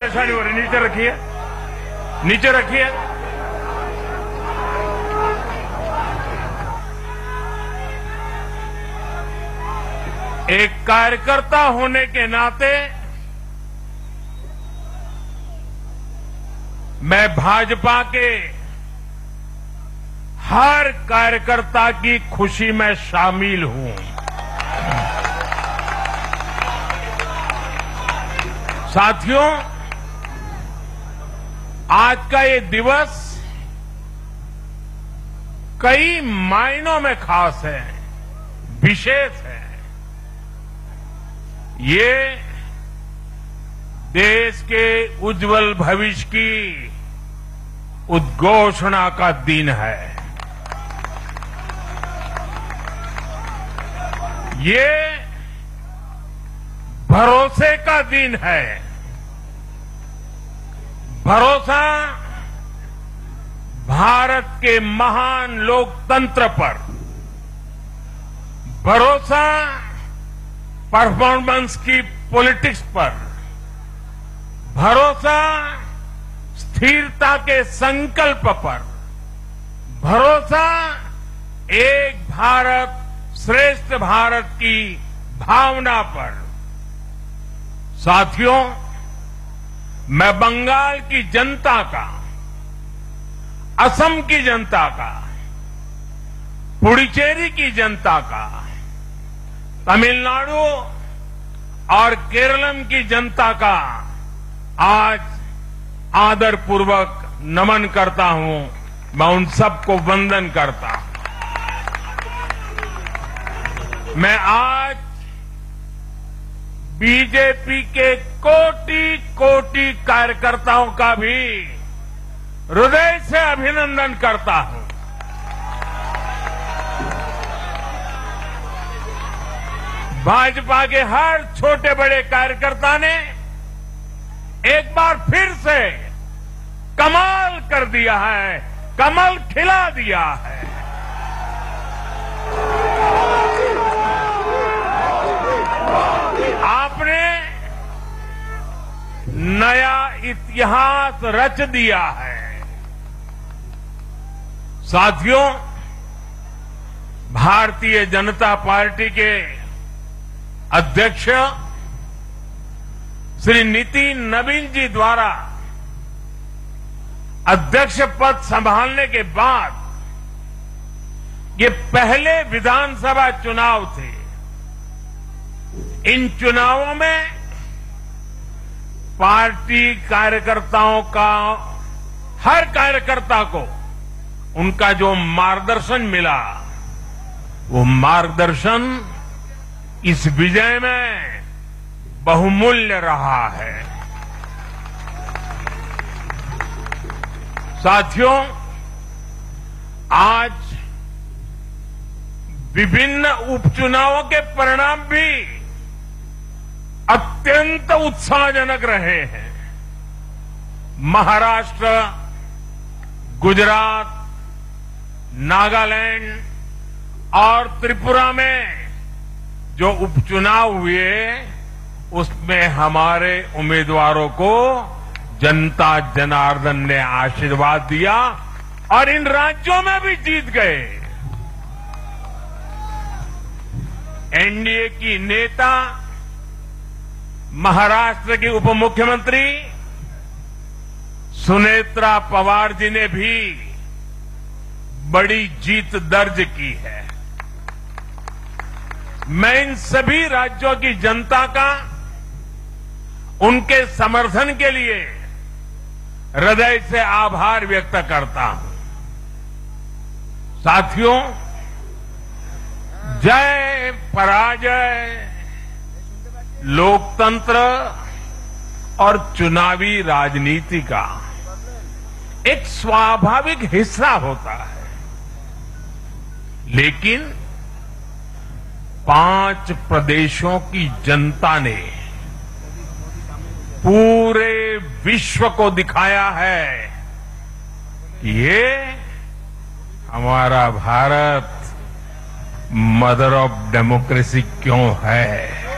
ऐसा नहीं हो रहा, नीचे रखिए, नीचे रखिए। एक कार्यकर्ता होने के नाते मैं भाजपा के हर कार्यकर्ता की खुशी में शामिल हूं। साथियों, आज का ये दिवस कई मायनों में खास है, विशेष है। ये देश के उज्जवल भविष्य की उद्घोषणा का दिन है। ये भरोसे का दिन है। भरोसा भारत के महान लोकतंत्र पर, भरोसा परफॉर्मेंस की पॉलिटिक्स पर, भरोसा स्थिरता के संकल्प पर, भरोसा एक भारत श्रेष्ठ भारत की भावना पर। साथियों, मैं बंगाल की जनता का, असम की जनता का, पुडुचेरी की जनता का, तमिलनाडु और केरलम की जनता का आज आदरपूर्वक नमन करता हूं। मैं उन सबको वंदन करता हूं। मैं आज बीजेपी के कोटि कोटि कार्यकर्ताओं का भी हृदय से अभिनंदन करता हूं। भाजपा के हर छोटे बड़े कार्यकर्ता ने एक बार फिर से कमाल कर दिया है, कमल खिला दिया है। आपने नया इतिहास रच दिया है। साथियों, भारतीय जनता पार्टी के अध्यक्ष श्री नितिन नवीन जी द्वारा अध्यक्ष पद संभालने के बाद ये पहले विधानसभा चुनाव थे। इन चुनावों में पार्टी कार्यकर्ताओं का, हर कार्यकर्ता को उनका जो मार्गदर्शन मिला, वो मार्गदर्शन इस विजय में बहुमूल्य रहा है। साथियों, आज विभिन्न उपचुनावों के परिणाम भी अत्यंत उत्साहजनक रहे हैं। महाराष्ट्र, गुजरात, नागालैंड और त्रिपुरा में जो उपचुनाव हुए, उसमें हमारे उम्मीदवारों को जनता जनार्दन ने आशीर्वाद दिया और इन राज्यों में भी जीत गए। एनडीए की नेता, महाराष्ट्र की उप मुख्यमंत्री सुनेत्रा पवार जी ने भी बड़ी जीत दर्ज की है। मैं इन सभी राज्यों की जनता का उनके समर्थन के लिए हृदय से आभार व्यक्त करता हूं। साथियों, जय पराजय लोकतंत्र और चुनावी राजनीति का एक स्वाभाविक हिस्सा होता है, लेकिन 5 प्रदेशों की जनता ने पूरे विश्व को दिखाया है कि ये हमारा भारत मदर ऑफ डेमोक्रेसी क्यों है।